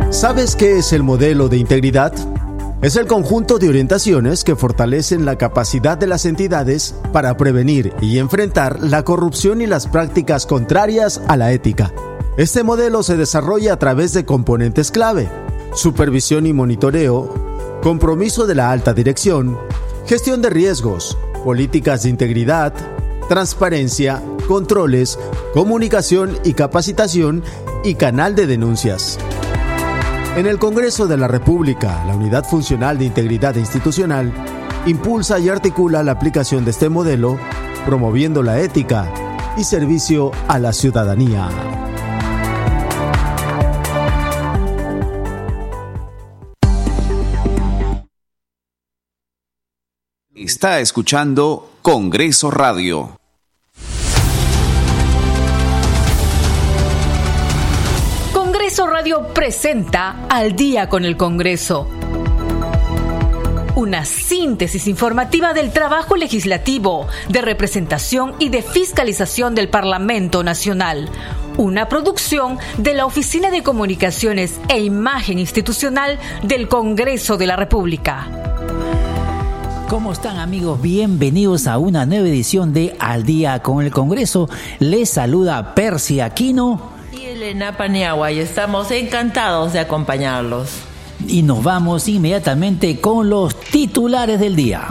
¿Sabes qué es el modelo de integridad? Es el conjunto de orientaciones que fortalecen la capacidad de las entidades para prevenir y enfrentar la corrupción y las prácticas contrarias a la ética. Este modelo se desarrolla a través de componentes clave: supervisión y monitoreo, compromiso de la alta dirección, gestión de riesgos, políticas de integridad, transparencia, controles, comunicación y capacitación y canal de denuncias. En el Congreso de la República, la Unidad Funcional de Integridad Institucional impulsa y articula la aplicación de este modelo, promoviendo la ética y servicio a la ciudadanía. Está escuchando Congreso Radio. Congreso Radio presenta Al Día con el Congreso. Una síntesis informativa del trabajo legislativo, de representación y de fiscalización del Parlamento Nacional. Una producción de la Oficina de Comunicaciones e Imagen Institucional del Congreso de la República. ¿Cómo están, amigos? Bienvenidos a una nueva edición de Al Día con el Congreso. Les saluda Percy Aquino y Elena Paniagua, y estamos encantados de acompañarlos. Y nos vamos inmediatamente con los titulares del día.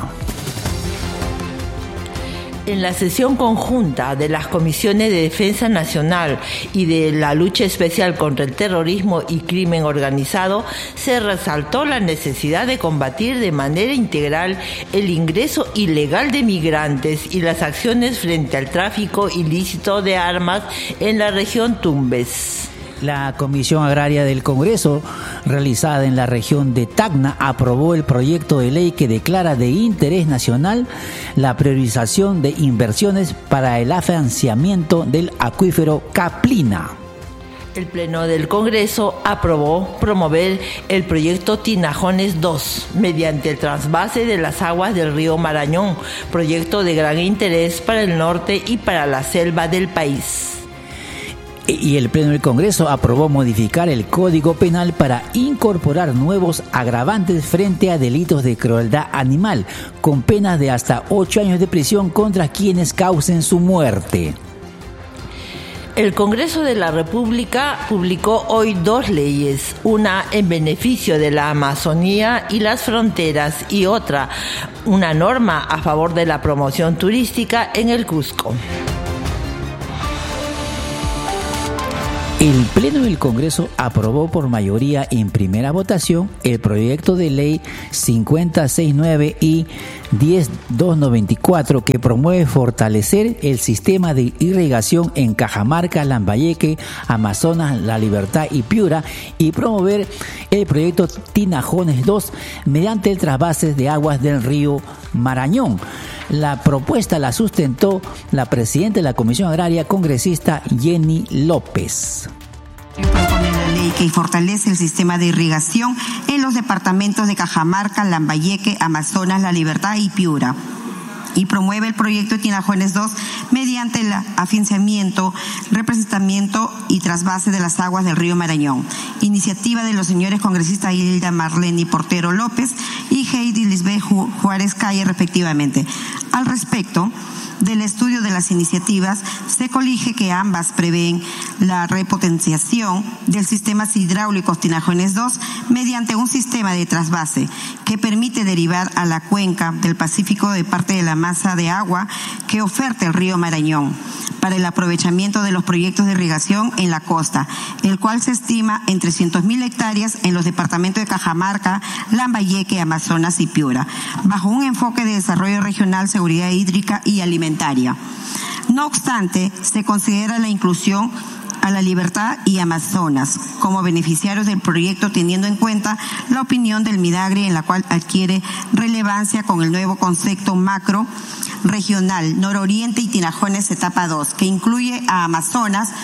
En la sesión conjunta de las Comisiones de Defensa Nacional y de la Lucha Especial contra el Terrorismo y Crimen Organizado, se resaltó la necesidad de combatir de manera integral el ingreso ilegal de migrantes y las acciones frente al tráfico ilícito de armas en la región Tumbes. La Comisión Agraria del Congreso, realizada en la región de Tacna, aprobó el proyecto de ley que declara de interés nacional la priorización de inversiones para el afianzamiento del acuífero Caplina. El Pleno del Congreso aprobó promover el proyecto Tinajones 2 mediante el trasvase de las aguas del río Marañón, proyecto de gran interés para el norte y para la selva del país. Y el Pleno del Congreso aprobó modificar el Código Penal para incorporar nuevos agravantes frente a delitos de crueldad animal, con penas de hasta 8 años de prisión contra quienes causen su muerte. El Congreso de la República publicó hoy 2 leyes, una en beneficio de la Amazonía y las fronteras y otra, una norma a favor de la promoción turística en el Cusco. El Pleno del Congreso aprobó por mayoría en primera votación el proyecto de ley 5069 y 10294 que promueve fortalecer el sistema de irrigación en Cajamarca, Lambayeque, Amazonas, La Libertad y Piura, y promover el proyecto Tinajones 2 mediante el trasvase de aguas del río Marañón. La propuesta la sustentó la presidenta de la Comisión Agraria, congresista Jenny López. Propone la ley que fortalece el sistema de irrigación en los departamentos de Cajamarca, Lambayeque, Amazonas, La Libertad y Piura, y promueve el proyecto Tinajones 2 mediante el afianzamiento, representamiento y trasvase de las aguas del río Marañón. Iniciativa de los señores congresistas Hilda Marlene Portero López y Heidi Lisbeth Juárez Calle, respectivamente. Al respecto del estudio de las iniciativas, se colige que ambas prevén la repotenciación del sistema hidráulico Tinajones 2 mediante un sistema de trasvase que permite derivar a la cuenca del Pacífico de parte de la masa de agua que oferta el río Marañón para el aprovechamiento de los proyectos de irrigación en la costa, el cual se estima en 300.000 hectáreas en los departamentos de Cajamarca, Lambayeque, Amazonas y Piura, bajo un enfoque de desarrollo regional, seguridad hídrica y alimentaria. No obstante, se considera la inclusión a La Libertad y Amazonas como beneficiarios del proyecto, teniendo en cuenta la opinión del Midagri, en la cual adquiere relevancia con el nuevo concepto macro regional Nororiente y Tinajones etapa 2, que incluye a Amazonas y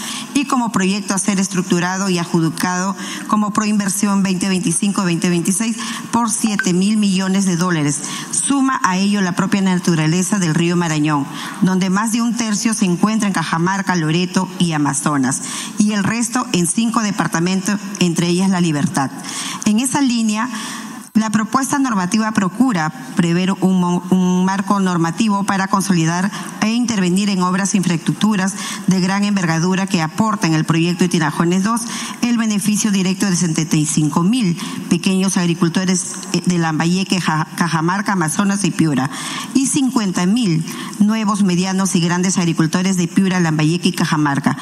y como proyecto a ser estructurado y adjudicado como Proinversión 2025-2026 por $7.000 millones. Suma a ello la propia naturaleza del río Marañón, donde más de un tercio se encuentra en Cajamarca, Loreto y Amazonas, y el resto en 5 departamentos, entre ellas La Libertad. En esa línea, la propuesta normativa procura prever un marco normativo para consolidar e intervenir en obras e infraestructuras de gran envergadura que aportan el proyecto de Tinajones 2 el beneficio directo de 75.000 pequeños agricultores de Lambayeque, Cajamarca, Amazonas y Piura, y 50.000 nuevos medianos y grandes agricultores de Piura, Lambayeque y Cajamarca.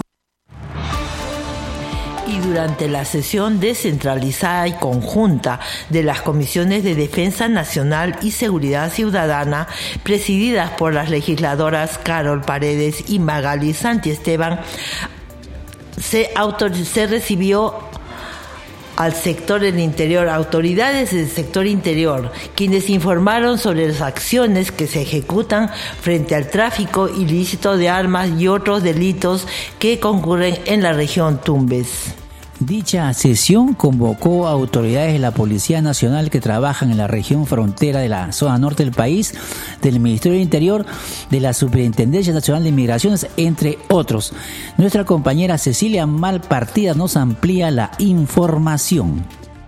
Y durante la sesión descentralizada y conjunta de las Comisiones de Defensa Nacional y Seguridad Ciudadana, presididas por las legisladoras Carol Paredes y Magali Santiesteban, se recibió al sector del interior, autoridades del sector interior, quienes informaron sobre las acciones que se ejecutan frente al tráfico ilícito de armas y otros delitos que concurren en la región Tumbes. Dicha sesión convocó a autoridades de la Policía Nacional que trabajan en la región frontera de la zona norte del país, del Ministerio del Interior, de la Superintendencia Nacional de Migraciones, entre otros. Nuestra compañera Cecilia Malpartida nos amplía la información.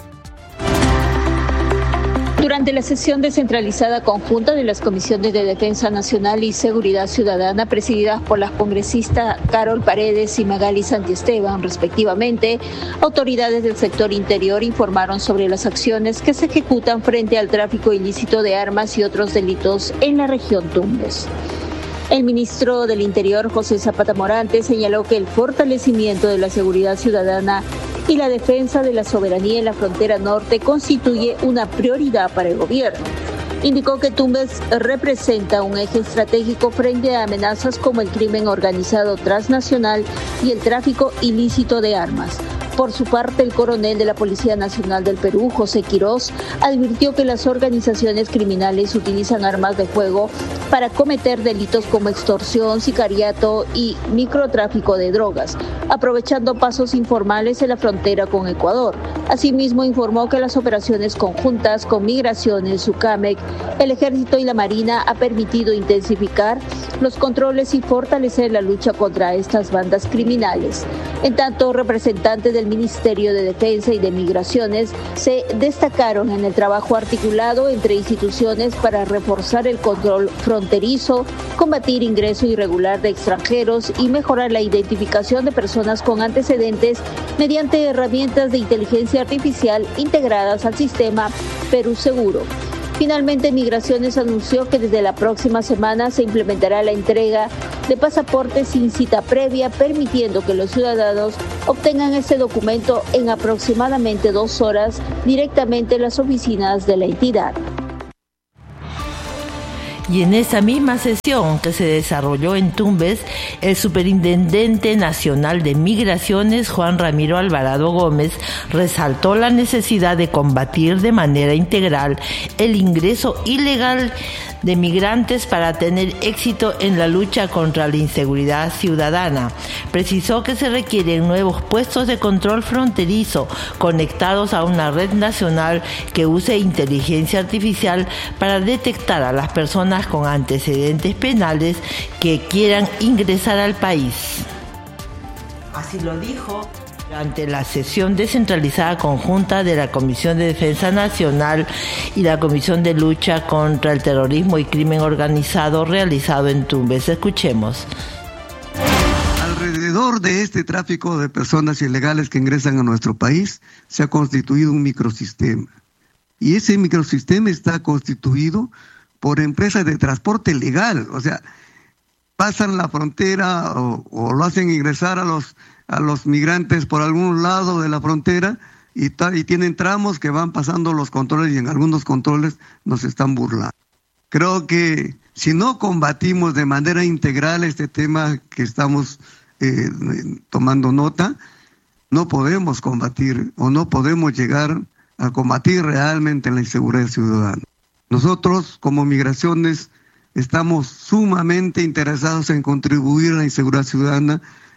Durante la sesión descentralizada conjunta de las Comisiones de Defensa Nacional y Seguridad Ciudadana, presididas por las congresistas Carol Paredes y Magali Santiesteban, respectivamente, autoridades del sector interior informaron sobre las acciones que se ejecutan frente al tráfico ilícito de armas y otros delitos en la región Tumbes. El ministro del Interior, José Zapata Morante, señaló que el fortalecimiento de la seguridad ciudadana y la defensa de la soberanía en la frontera norte constituye una prioridad para el gobierno. Indicó que Tumbes representa un eje estratégico frente a amenazas como el crimen organizado transnacional y el tráfico ilícito de armas. Por su parte, el coronel de la Policía Nacional del Perú, José Quirós, advirtió que las organizaciones criminales utilizan armas de fuego para cometer delitos como extorsión, sicariato y microtráfico de drogas, aprovechando pasos informales en la frontera con Ecuador. Asimismo, informó que las operaciones conjuntas con Migraciones, SUCAMEC, el Ejército y la Marina ha permitido intensificar los controles y fortalecer la lucha contra estas bandas criminales. En tanto, representantes del Ministerio de Defensa y de Migraciones se destacaron en el trabajo articulado entre instituciones para reforzar el control fronterizo, combatir ingreso irregular de extranjeros y mejorar la identificación de personas con antecedentes mediante herramientas de inteligencia artificial integradas al sistema Perú Seguro. Finalmente, Migraciones anunció que desde la próxima semana se implementará la entrega de pasaportes sin cita previa, permitiendo que los ciudadanos obtengan este documento en aproximadamente 2 horas directamente en las oficinas de la entidad. Y en esa misma sesión que se desarrolló en Tumbes, el Superintendente Nacional de Migraciones, Juan Ramiro Alvarado Gómez, resaltó la necesidad de combatir de manera integral el ingreso ilegal de migrantes para tener éxito en la lucha contra la inseguridad ciudadana. Precisó que se requieren nuevos puestos de control fronterizo conectados a una red nacional que use inteligencia artificial para detectar a las personas con antecedentes penales que quieran ingresar al país. Así lo dijo durante la sesión descentralizada conjunta de la Comisión de Defensa Nacional y la Comisión de Lucha contra el Terrorismo y Crimen Organizado realizado en Tumbes. Escuchemos. Alrededor de este tráfico de personas ilegales que ingresan a nuestro país se ha constituido un microsistema. Y ese microsistema está constituido por empresas de transporte legal. O sea, pasan la frontera o lo hacen ingresar a los migrantes por algún lado de la frontera y tienen tramos que van pasando los controles y en algunos controles nos están burlando. Creo que si no combatimos de manera integral este tema que estamos tomando nota, no podemos combatir o no podemos llegar a combatir realmente la inseguridad ciudadana. Nosotros como Migraciones estamos sumamente interesados en contribuir a la inseguridad ciudadana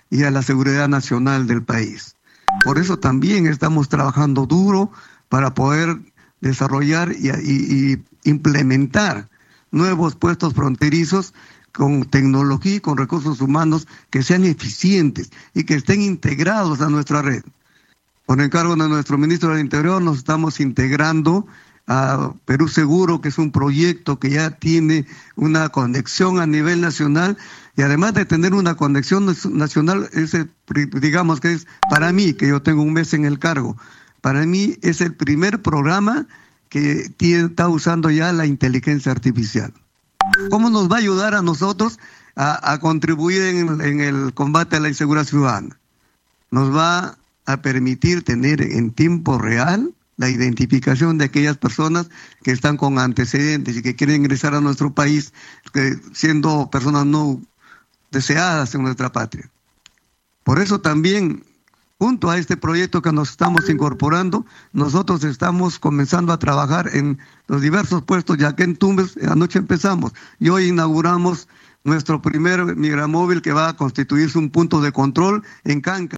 y a la seguridad nacional del país. Por eso también estamos trabajando duro para poder desarrollar y implementar nuevos puestos fronterizos con tecnología y con recursos humanos que sean eficientes y que estén integrados a nuestra red. Por encargo de nuestro ministro del Interior nos estamos integrando a Perú Seguro, que es un proyecto que ya tiene una conexión a nivel nacional, y además de tener una conexión nacional, digamos que es para mí, que yo tengo un mes en el cargo, para mí es el primer programa que está usando ya la inteligencia artificial. ¿Cómo nos va a ayudar a nosotros a contribuir en el combate a la inseguridad ciudadana? Nos va a permitir tener en tiempo real la identificación de aquellas personas que están con antecedentes y que quieren ingresar a nuestro país, siendo personas no deseadas en nuestra patria. Por eso también, junto a este proyecto que nos estamos incorporando, nosotros estamos comenzando a trabajar en los diversos puestos, ya que en Tumbes anoche empezamos y hoy inauguramos nuestro primer migramóvil que va a constituirse un punto de control en Canca.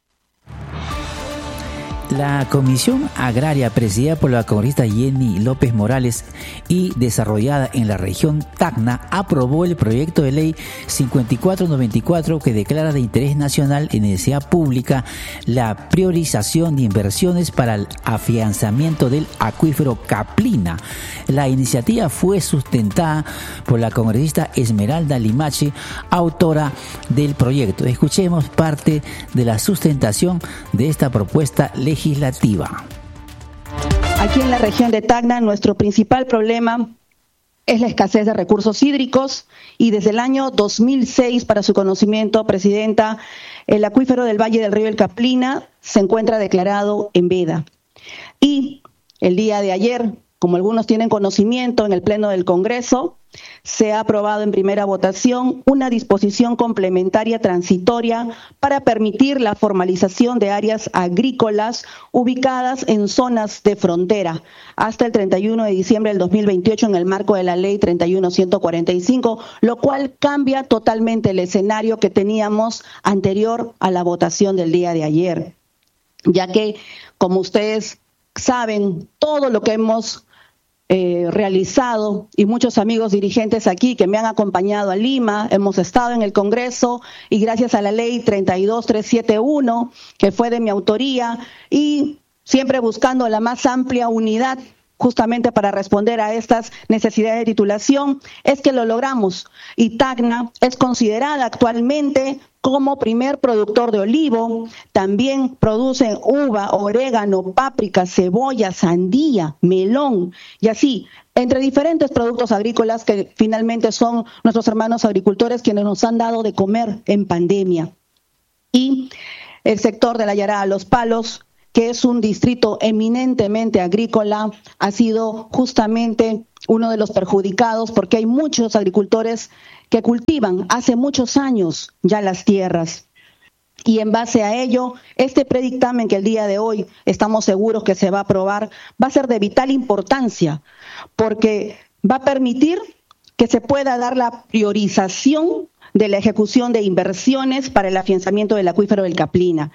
La Comisión Agraria, presidida por la congresista Jenny López Morales y desarrollada en la región Tacna, aprobó el proyecto de ley 5494 que declara de interés nacional y necesidad pública la priorización de inversiones para el afianzamiento del acuífero Caplina. La iniciativa fue sustentada por la congresista Esmeralda Limache, autora del proyecto. Escuchemos parte de la sustentación de esta propuesta legislativa. Aquí en la región de Tacna, nuestro principal problema es la escasez de recursos hídricos y desde el año 2006, para su conocimiento, Presidenta, el acuífero del Valle del Río El Caplina se encuentra declarado en veda. Y el día de ayer, como algunos tienen conocimiento, en el Pleno del Congreso se ha aprobado en primera votación una disposición complementaria transitoria para permitir la formalización de áreas agrícolas ubicadas en zonas de frontera hasta el 31 de diciembre del 2028 en el marco de la Ley 31145, lo cual cambia totalmente el escenario que teníamos anterior a la votación del día de ayer, ya que, como ustedes saben, todo lo que hemos realizado, y muchos amigos dirigentes aquí que me han acompañado a Lima, hemos estado en el Congreso y gracias a la ley 32371, que fue de mi autoría, y siempre buscando la más amplia unidad justamente para responder a estas necesidades de titulación, es que lo logramos. Y Tacna es considerada actualmente como primer productor de olivo. También producen uva, orégano, páprica, cebolla, sandía, melón y así, entre diferentes productos agrícolas que finalmente son nuestros hermanos agricultores quienes nos han dado de comer en pandemia. Y el sector de la Yará, Los Palos, que es un distrito eminentemente agrícola, ha sido justamente uno de los perjudicados porque hay muchos agricultores que cultivan hace muchos años ya las tierras. Y en base a ello, este predictamen que el día de hoy estamos seguros que se va a aprobar, va a ser de vital importancia, porque va a permitir que se pueda dar la priorización de la ejecución de inversiones para el afianzamiento del acuífero del Caplina,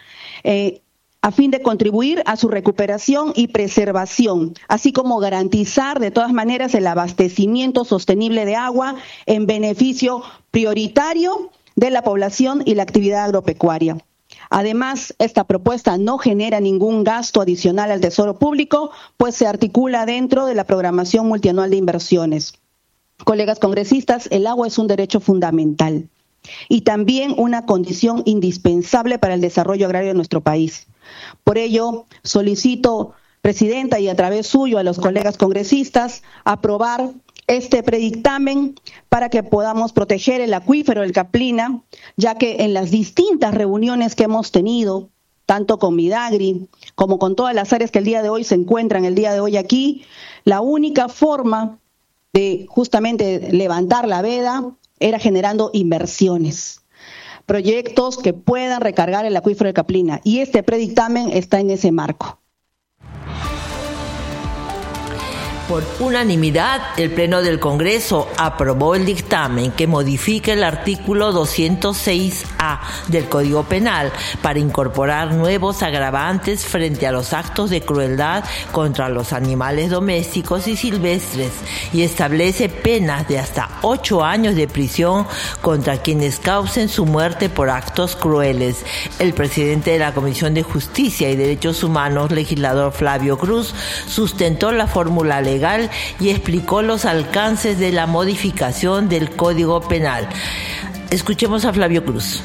a fin de contribuir a su recuperación y preservación, así como garantizar de todas maneras el abastecimiento sostenible de agua en beneficio prioritario de la población y la actividad agropecuaria. Además, esta propuesta no genera ningún gasto adicional al Tesoro Público, pues se articula dentro de la programación multianual de inversiones. Colegas congresistas, el agua es un derecho fundamental y también una condición indispensable para el desarrollo agrario de nuestro país. Por ello, solicito, Presidenta, y a través suyo a los colegas congresistas, aprobar este predictamen para que podamos proteger el acuífero del Caplina, ya que en las distintas reuniones que hemos tenido, tanto con Midagri como con todas las áreas que el día de hoy se encuentran el día de hoy aquí, la única forma de justamente levantar la veda era generando inversiones, proyectos que puedan recargar el acuífero del Caplina, y este predictamen está en ese marco. Por unanimidad, el Pleno del Congreso aprobó el dictamen que modifica el artículo 206A del Código Penal para incorporar nuevos agravantes frente a los actos de crueldad contra los animales domésticos y silvestres y establece penas de hasta 8 años de prisión contra quienes causen su muerte por actos crueles. El presidente de la Comisión de Justicia y Derechos Humanos, legislador Flavio Cruz, sustentó la fórmula legal y explicó los alcances de la modificación del Código Penal. Escuchemos a Flavio Cruz.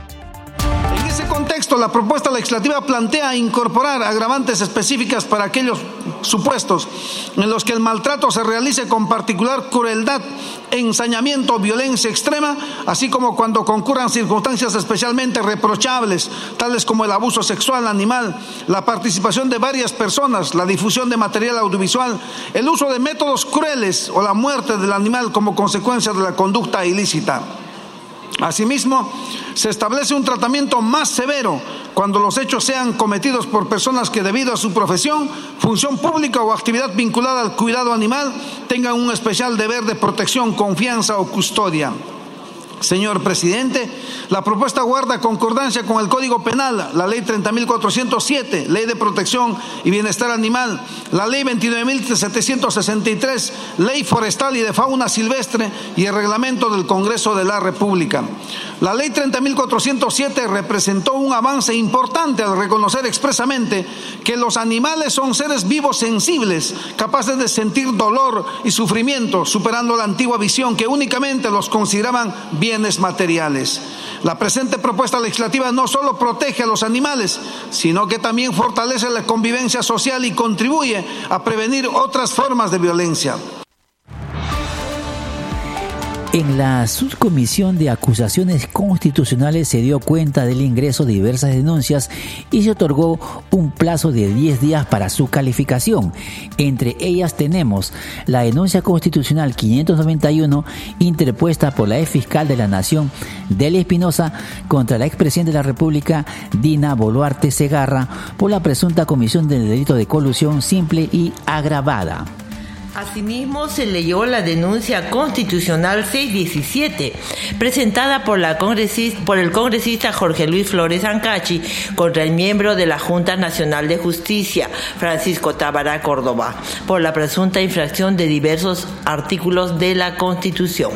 En ese contexto, la propuesta legislativa plantea incorporar agravantes específicas para aquellos supuestos en los que el maltrato se realice con particular crueldad, ensañamiento o violencia extrema, así como cuando concurran circunstancias especialmente reprochables, tales como el abuso sexual animal, la participación de varias personas, la difusión de material audiovisual, el uso de métodos crueles o la muerte del animal como consecuencia de la conducta ilícita. Asimismo, se establece un tratamiento más severo cuando los hechos sean cometidos por personas que debido a su profesión, función pública o actividad vinculada al cuidado animal tengan un especial deber de protección, confianza o custodia. Señor presidente, la propuesta guarda concordancia con el Código Penal, la Ley 30.407, Ley de Protección y Bienestar Animal, la Ley 29.763, Ley Forestal y de Fauna Silvestre y el Reglamento del Congreso de la República. La Ley 30.407 representó un avance importante al reconocer expresamente que los animales son seres vivos sensibles, capaces de sentir dolor y sufrimiento, superando la antigua visión que únicamente los consideraban bienes materiales. La presente propuesta legislativa no solo protege a los animales, sino que también fortalece la convivencia social y contribuye a prevenir otras formas de violencia. En la subcomisión de acusaciones constitucionales se dio cuenta del ingreso de diversas denuncias y se otorgó un plazo de 10 días para su calificación. Entre ellas tenemos la denuncia constitucional 591 interpuesta por la ex fiscal de la Nación, Delia Espinosa, contra la expresidenta de la República, Dina Boluarte Segarra, por la presunta comisión del delito de colusión simple y agravada. Asimismo, se leyó la denuncia constitucional 617, presentada por el congresista Jorge Luis Flores Ancachi contra el miembro de la Junta Nacional de Justicia, Francisco Tábara Córdoba, por la presunta infracción de diversos artículos de la Constitución.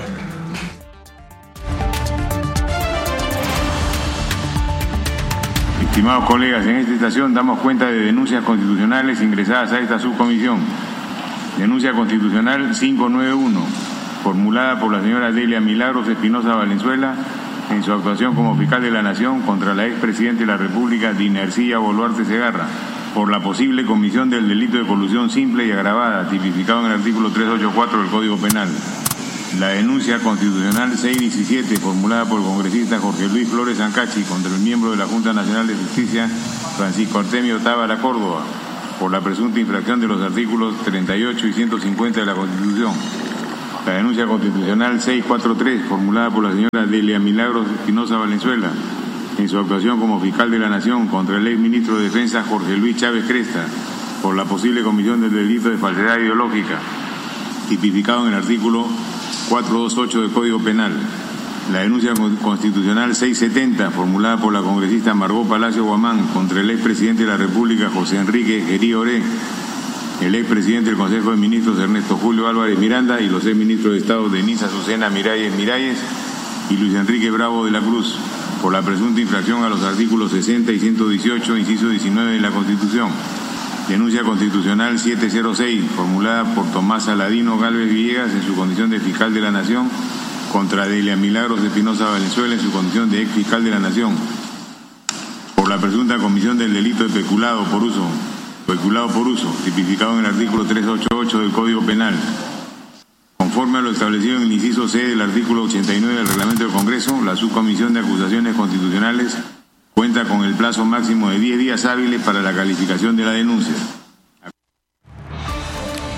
Estimados colegas, en esta estación damos cuenta de denuncias constitucionales ingresadas a esta subcomisión. Denuncia constitucional 591, formulada por la señora Delia Milagros Espinosa Valenzuela en su actuación como fiscal de la Nación contra la expresidenta de la República, Dina Ercilla Boluarte Segarra, por la posible comisión del delito de colusión simple y agravada, tipificado en el artículo 384 del Código Penal. La denuncia constitucional 617, formulada por el congresista Jorge Luis Flores Ancachi contra el miembro de la Junta Nacional de Justicia, Francisco Artemio Tábara Córdoba, por la presunta infracción de los artículos 38 y 150 de la Constitución. La denuncia constitucional 643, formulada por la señora Delia Milagros Espinosa Valenzuela, en su actuación como fiscal de la Nación contra el ex ministro de Defensa Jorge Luis Chávez Cresta, por la posible comisión del delito de falsedad ideológica, tipificado en el artículo 428 del Código Penal. La denuncia constitucional 670, formulada por la congresista Margot Palacio Guamán contra el expresidente de la República, José Enrique Gerí Oré, el expresidente del Consejo de Ministros, Ernesto Julio Álvarez Miranda, y los exministros de Estado, Denise Azucena Miralles y Luis Enrique Bravo de la Cruz, por la presunta infracción a los artículos 60 y 118, inciso 19 de la Constitución. Denuncia constitucional 706, formulada por Tomás Aladino Gálvez Villegas en su condición de fiscal de la Nación, contra Delia Milagros Espinosa Valenzuela en su condición de ex fiscal de la Nación, por la presunta comisión del delito de peculado por uso, tipificado en el artículo 388 del Código Penal. Conforme a lo establecido en el inciso C del artículo 89 del Reglamento del Congreso, la Subcomisión de Acusaciones Constitucionales cuenta con el plazo máximo de 10 días hábiles para la calificación de la denuncia.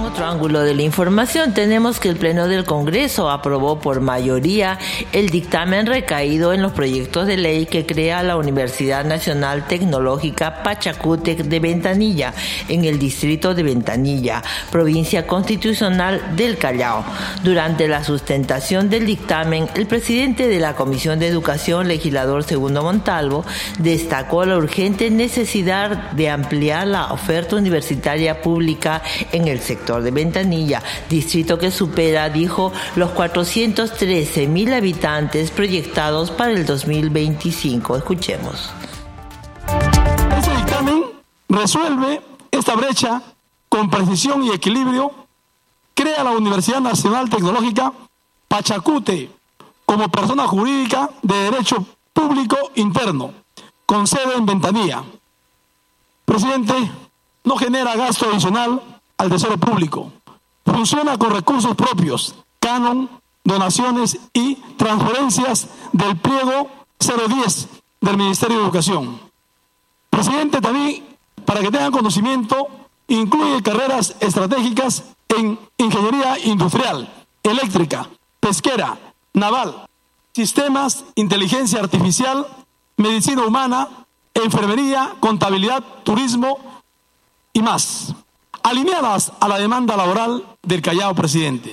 Otro ángulo de la información tenemos que el Pleno del Congreso aprobó por mayoría el dictamen recaído en los proyectos de ley que crea la Universidad Nacional Tecnológica Pachacútec de Ventanilla en el distrito de Ventanilla, provincia constitucional del Callao. Durante la sustentación del dictamen, el presidente de la Comisión de Educación, legislador Segundo Montalvo, destacó la urgente necesidad de ampliar la oferta universitaria pública en el sector de Ventanilla, distrito que supera, dijo, los 413,000 habitantes proyectados para el 2025. Escuchemos. Este dictamen resuelve esta brecha con precisión y equilibrio, crea la Universidad Nacional Tecnológica Pachacútec como persona jurídica de derecho público interno, con sede en Ventanilla. Presidente, no genera gasto adicional al tesoro público. Funciona con recursos propios, canon, donaciones y transferencias del pliego 010 del Ministerio de Educación. Presidente, también, para que tengan conocimiento, incluye carreras estratégicas en ingeniería industrial, eléctrica, pesquera, naval, sistemas, inteligencia artificial, medicina humana, enfermería, contabilidad, turismo y más, alineadas a la demanda laboral del Callao, presidente.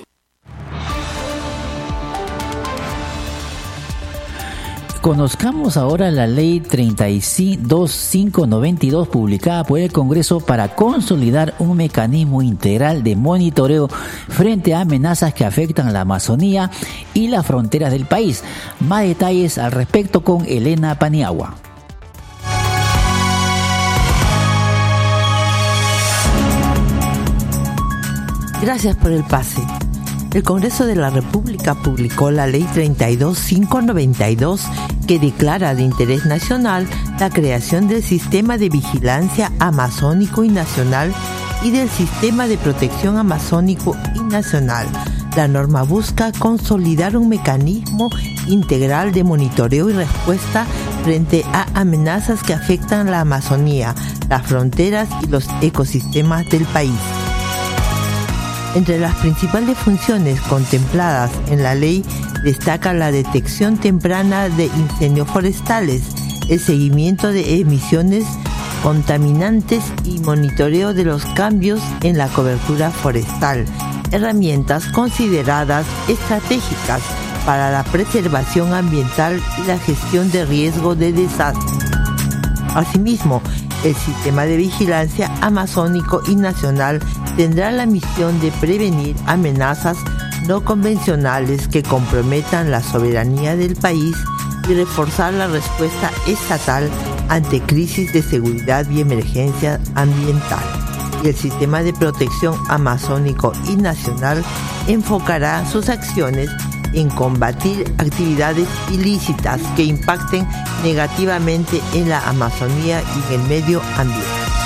Conozcamos ahora la Ley 32592 publicada por el Congreso para consolidar un mecanismo integral de monitoreo frente a amenazas que afectan a la Amazonía y las fronteras del país. Más detalles al respecto con Elena Paniagua. Gracias por el pase. El Congreso de la República publicó la Ley 32592 que declara de interés nacional la creación del Sistema de Vigilancia Amazónico y Nacional y del Sistema de Protección Amazónico y Nacional. La norma busca consolidar un mecanismo integral de monitoreo y respuesta frente a amenazas que afectan la Amazonía, las fronteras y los ecosistemas del país. Entre las principales funciones contempladas en la ley destaca la detección temprana de incendios forestales, el seguimiento de emisiones contaminantes y monitoreo de los cambios en la cobertura forestal, herramientas consideradas estratégicas para la preservación ambiental y la gestión de riesgo de desastre. Asimismo, el Sistema de Vigilancia Amazónico y Nacional tendrá la misión de prevenir amenazas no convencionales que comprometan la soberanía del país y reforzar la respuesta estatal ante crisis de seguridad y emergencia ambiental. Y el Sistema de Protección Amazónico y Nacional enfocará sus acciones en combatir actividades ilícitas que impacten negativamente en la Amazonía y en el medio ambiente.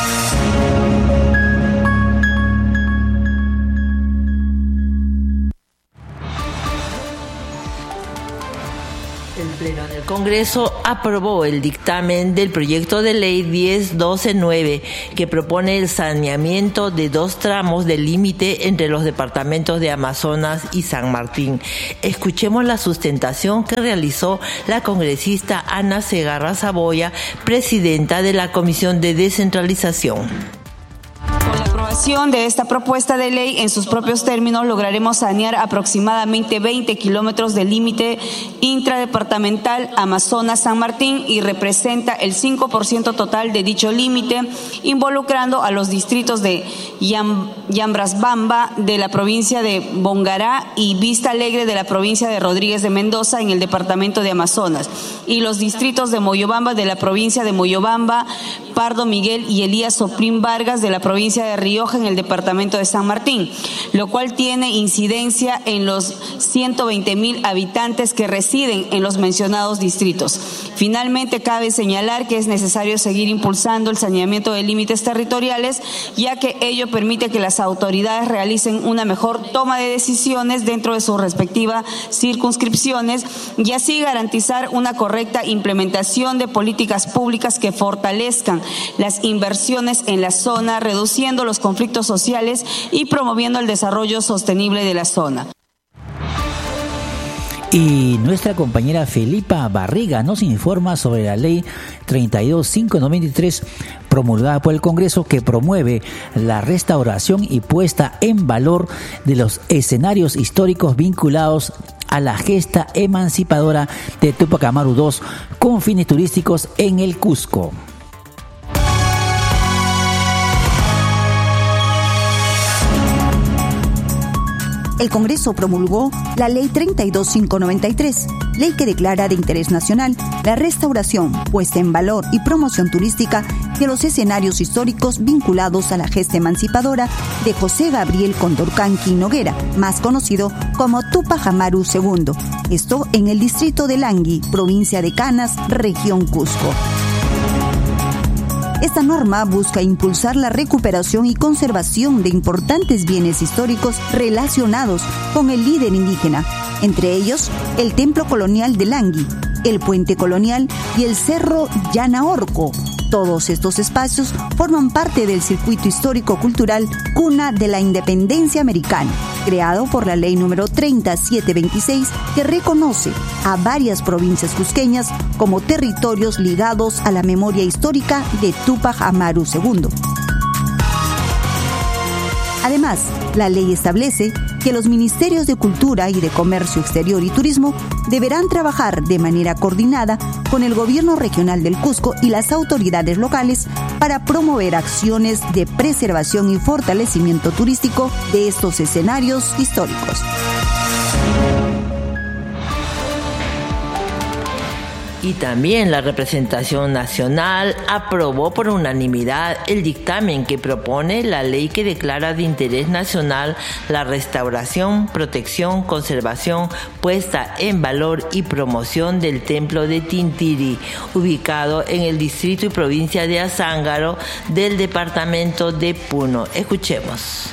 El Pleno del Congreso aprobó el dictamen del proyecto de ley 10.12.9 que propone el saneamiento de 2 tramos del límite entre los departamentos de Amazonas y San Martín. Escuchemos la sustentación que realizó la congresista Ana Segarra Saboya, presidenta de la Comisión de Descentralización. Con la aprobación de esta propuesta de ley, en sus propios términos, lograremos sanear aproximadamente 20 kilómetros del límite intradepartamental Amazonas-San Martín y representa el 5% total de dicho límite, involucrando a los distritos de Yambrasbamba de la provincia de Bongará y Vista Alegre de la provincia de Rodríguez de Mendoza en el departamento de Amazonas, y los distritos de Moyobamba de la provincia de Moyobamba, Pardo Miguel y Elías Soplín Vargas de la provincia de Rioja en el departamento de San Martín, lo cual tiene incidencia en los 120,000 habitantes que residen en los mencionados distritos. Finalmente, cabe señalar que es necesario seguir impulsando el saneamiento de límites territoriales, ya que ello permite que las autoridades realicen una mejor toma de decisiones dentro de sus respectivas circunscripciones y así garantizar una correcta implementación de políticas públicas que fortalezcan las inversiones en la zona, reduciendo los conflictos conflictos sociales y promoviendo el desarrollo sostenible de la zona. Y nuestra compañera Felipa Barriga nos informa sobre la ley 32.593 promulgada por el Congreso, que promueve la restauración y puesta en valor de los escenarios históricos vinculados a la gesta emancipadora de Túpac Amaru II con fines turísticos en el Cusco. El Congreso promulgó la Ley 32.593, ley que declara de interés nacional la restauración, puesta en valor y promoción turística de los escenarios históricos vinculados a la gesta emancipadora de José Gabriel Condorcanqui Noguera, más conocido como Túpac Amaru II. Esto en el distrito de Langui, provincia de Canas, región Cusco. Esta norma busca impulsar la recuperación y conservación de importantes bienes históricos relacionados con el líder indígena, entre ellos el Templo Colonial de Langui, el Puente Colonial y el Cerro Llanaorco. Todos estos espacios forman parte del circuito histórico-cultural Cuna de la Independencia Americana, creado por la Ley número 3726, que reconoce a varias provincias cusqueñas como territorios ligados a la memoria histórica de Túpac Amaru II. Además, la ley establece que los Ministerios de Cultura y de Comercio Exterior y Turismo deberán trabajar de manera coordinada con el Gobierno Regional del Cusco y las autoridades locales para promover acciones de preservación y fortalecimiento turístico de estos escenarios históricos. Y también la representación nacional aprobó por unanimidad el dictamen que propone la ley que declara de interés nacional la restauración, protección, conservación, puesta en valor y promoción del templo de Tintiri, ubicado en el distrito y provincia de Azángaro del departamento de Puno. Escuchemos.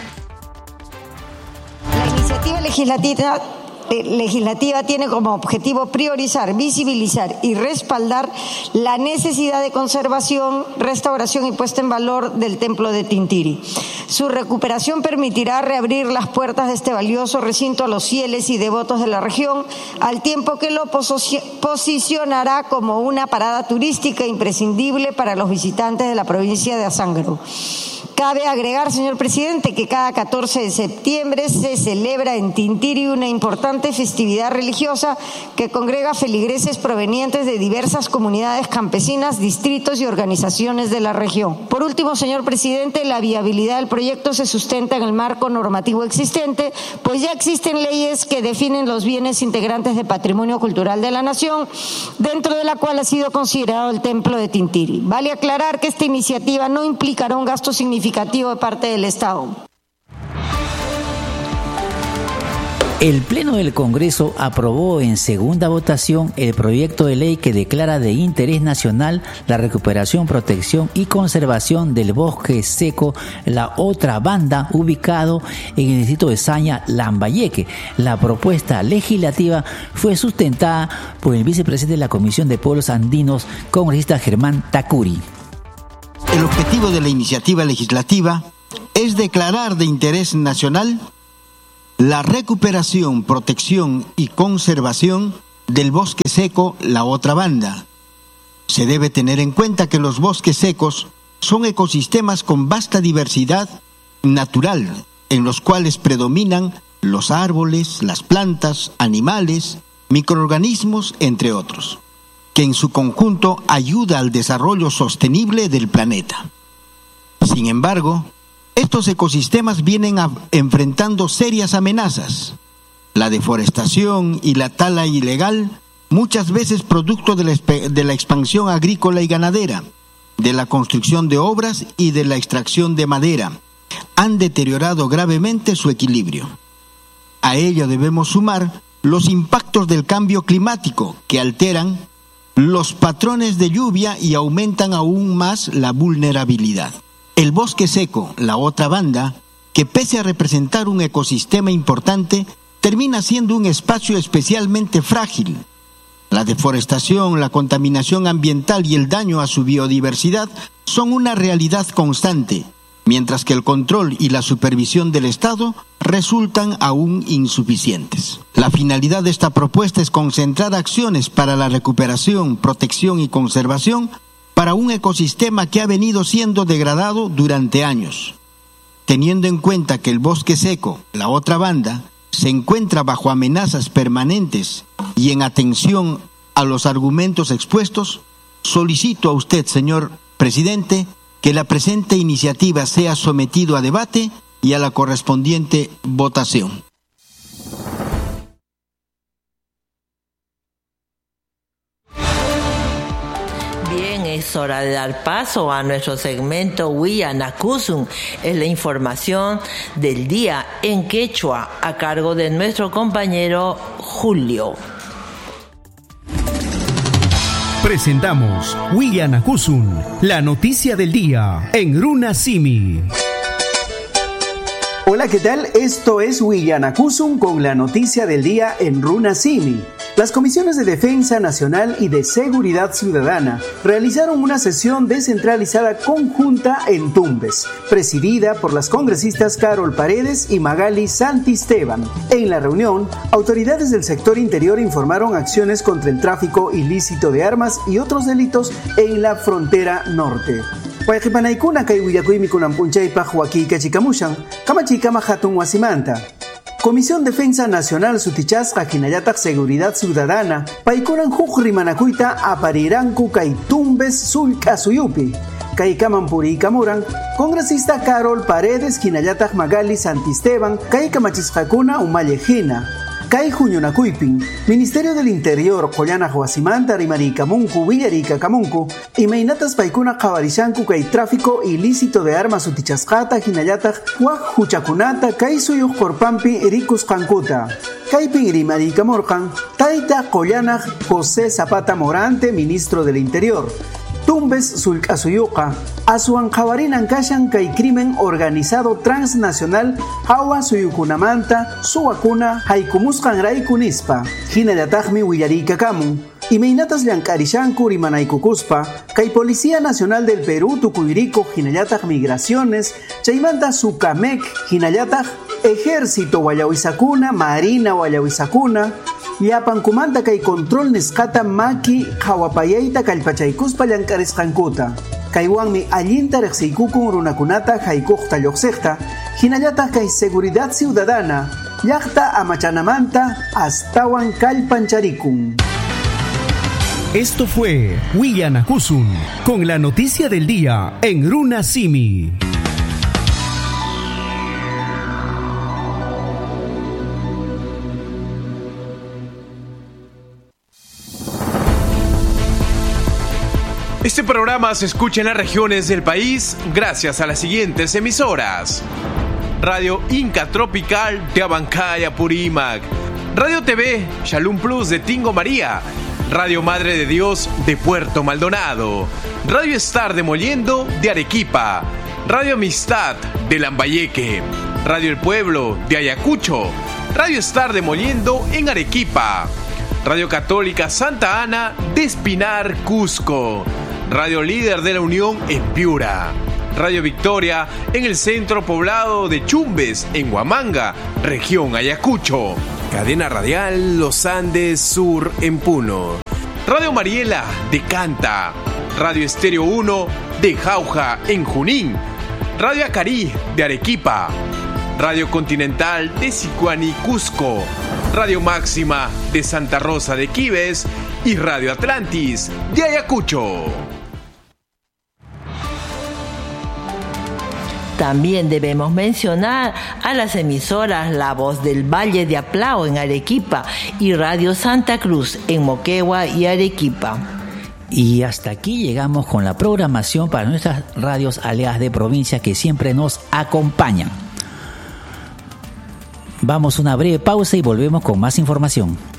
La iniciativa legislativa tiene como objetivo priorizar, visibilizar y respaldar la necesidad de conservación, restauración y puesta en valor del templo de Tintiri. Su recuperación permitirá reabrir las puertas de este valioso recinto a los fieles y devotos de la región, al tiempo que lo posicionará como una parada turística imprescindible para los visitantes de la provincia de Azángaro. Cabe agregar, señor presidente, que cada 14 de septiembre se celebra en Tintiri una importante festividad religiosa que congrega feligreses provenientes de diversas comunidades campesinas, distritos y organizaciones de la región. Por último, señor presidente, la viabilidad del proyecto se sustenta en el marco normativo existente, pues ya existen leyes que definen los bienes integrantes de patrimonio cultural de la nación, dentro de la cual ha sido considerado el templo de Tintiri. Vale aclarar que esta iniciativa no implicará un gasto significativo de parte del Estado. El Pleno del Congreso aprobó en segunda votación el proyecto de ley que declara de interés nacional la recuperación, protección y conservación del bosque seco La Otra Banda, ubicado en el distrito de Saña, Lambayeque. La propuesta legislativa fue sustentada por el vicepresidente de la Comisión de Pueblos Andinos, congresista Germán Tacuri. El objetivo de la iniciativa legislativa es declarar de interés nacional la recuperación, protección y conservación del bosque seco La Otra Banda. Se debe tener en cuenta que los bosques secos son ecosistemas con vasta diversidad natural, en los cuales predominan los árboles, las plantas, animales, microorganismos, entre otros, que en su conjunto ayuda al desarrollo sostenible del planeta. Sin embargo, estos ecosistemas vienen enfrentando serias amenazas. La deforestación y la tala ilegal, muchas veces producto de la expansión agrícola y ganadera, de la construcción de obras y de la extracción de madera, han deteriorado gravemente su equilibrio. A ello debemos sumar los impactos del cambio climático, que alteran los patrones de lluvia y aumentan aún más la vulnerabilidad. El bosque seco, La Otra Banda, que pese a representar un ecosistema importante, termina siendo un espacio especialmente frágil. La deforestación, la contaminación ambiental y el daño a su biodiversidad son una realidad constante, mientras que el control y la supervisión del Estado resultan aún insuficientes. La finalidad de esta propuesta es concentrar acciones para la recuperación, protección y conservación para un ecosistema que ha venido siendo degradado durante años. Teniendo en cuenta que el bosque seco, la otra banda, se encuentra bajo amenazas permanentes y en atención a los argumentos expuestos, solicito a usted, señor presidente, que la presente iniciativa sea sometido a debate y a la correspondiente votación. Bien, es hora de dar paso a nuestro segmento Huillanacusun. Es la información del día en quechua a cargo de nuestro compañero Julio. Presentamos Huillanacusun, la noticia del día en Runa Simi. Hola, ¿qué tal? Esto es Huillanacusun con la noticia del día en Runa Simi. Las comisiones de Defensa Nacional y de Seguridad Ciudadana realizaron una sesión descentralizada conjunta en Tumbes, presidida por las congresistas Carol Paredes y Magali Santisteban. En la reunión, autoridades del sector interior informaron acciones contra el tráfico ilícito de armas y otros delitos en la frontera norte. Wayqipanaykuna kay willakuymi kunanpunchaypaq wakiqa chikamushan, kamachikama hatun wasimanta. Comisión Defensa Nacional sutichasqa hinallataq Seguridad Ciudadana paykunan huk rimanakuyta apariranku kay Tumbes Sullk'asuyupi. Kaykaman puriykamuran congresista Carol Paredes hinallataq Magali Santisteban kay kamachisqakuna umalle hina. Kay huñunakuypin, Ministerio del Interior qollanaq wasimanta rimariykamunku willariykamunku imaynatas paykuna qhawarishanku kay tráfico ilícito de armas sutichasqata hinallataq waq huchakunata kay suyuq korpampi rikusqankuta. Kaypin rimariykamurqan tayta qollanaq José Zapata Morante, Ministro del Interior. Tumbes Sullk'asuyuqa aswan qhawarinan kashan kay crimen organizado transnacional hawa suyukunamanta suwakuna haykumusqanrayku nispa. Hinallataqmi willariykamun imaynatas llank'arishanku rimanaykukuspa kay Policía Nacional del Perú tukuyrikuq hinallataq Migraciones chaymanta Sucamec hinallataq Ejército wallawisakuna, Marina wallawisakuna yapankumanta kay control nisqata maki qhawapayayta kallpachaykuspa llank'arisqankuta. Kaywanmi allinta riqsiykukun runakunata haykuqta lluqsiqta hinallataq kay Seguridad Ciudadana llaqta amachanamanta astawan kallpancharikun. Esto fue Huillanacusun con la noticia del día en Runa Simi. Este programa se escucha en las regiones del país gracias a las siguientes emisoras: Radio Inca Tropical de Abancaya, Purímac, Radio TV Shalom Plus de Tingo María, Radio Madre de Dios de Puerto Maldonado, Radio Star de Mollendo de Arequipa, Radio Amistad de Lambayeque, Radio El Pueblo de Ayacucho, Radio Star de Mollendo en Arequipa, Radio Católica Santa Ana de Espinar, Cusco, Radio Líder de la Unión en Piura, Radio Victoria en el centro poblado de Chumbes, en Huamanga, región Ayacucho, Cadena Radial Los Andes Sur en Puno, Radio Mariela de Canta, Radio Estéreo 1 de Jauja en Junín, Radio Acarí de Arequipa, Radio Continental de Sicuani, Cusco, Radio Máxima de Santa Rosa de Quibes y Radio Atlantis de Ayacucho. También debemos mencionar a las emisoras La Voz del Valle de Aplao en Arequipa y Radio Santa Cruz en Moquegua y Arequipa. Y hasta aquí llegamos con la programación para nuestras radios aliadas de provincia que siempre nos acompañan. Vamos a una breve pausa y volvemos con más información.